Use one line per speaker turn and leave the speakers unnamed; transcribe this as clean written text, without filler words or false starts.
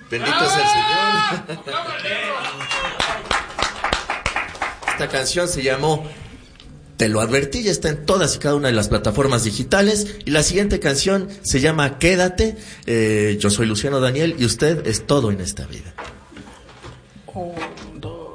Bendito sea el Señor. Esta canción se llamó Te lo advertí, ya está en todas y cada una de las plataformas digitales. Y la siguiente canción se llama Quédate. Yo soy Luciano Daniel y usted es todo en esta vida.
Oh.